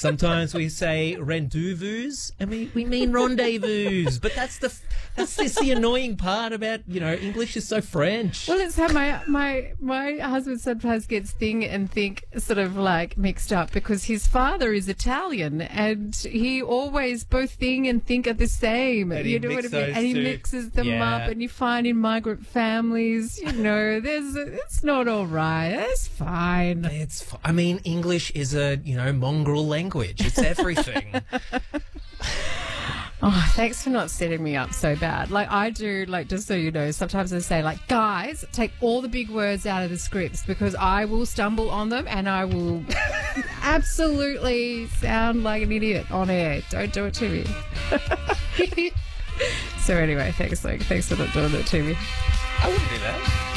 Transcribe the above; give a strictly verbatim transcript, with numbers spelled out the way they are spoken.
Sometimes we say rendezvous, and we, we mean rendezvous. But that's the that's, that's the annoying part about, you know, English is so French. Well, it's how my my my husband sometimes gets thing and think sort of like mixed up because his father is Italian and he always both thing and think are the same. And you he know what I mix mean? those And he two. mixes them Yeah. up, and you find in migrant families, you know, there's it's not all right. It's fine. It's f- I mean, English is a, you know, mongrel language. It's everything. Oh, thanks for not setting me up so bad. Like I do, like just so you know, sometimes I say like, guys, take all the big words out of the scripts because I will stumble on them and I will absolutely sound like an idiot on air. Don't do it to me. So anyway, thanks, like, thanks for not doing it to me. I wouldn't do that.